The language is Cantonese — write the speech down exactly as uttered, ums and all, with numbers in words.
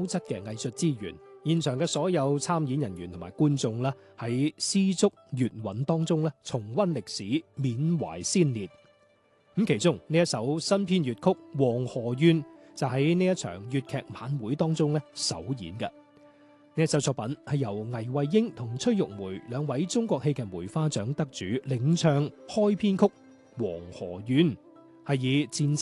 優質嘅藝術資源。現場嘅所有參演人員同埋觀眾咧，喺絲竹粵韻當中咧，重溫歷史，緬懷先烈。咁其中呢一首新編粵曲《黃河怨》就喺呢一場粵劇晚會當中咧首演嘅。呢一首作品係由倪惠英同崔玉梅兩位中國戲劇梅花獎得主領唱開編曲《黃河怨》，係以戰爭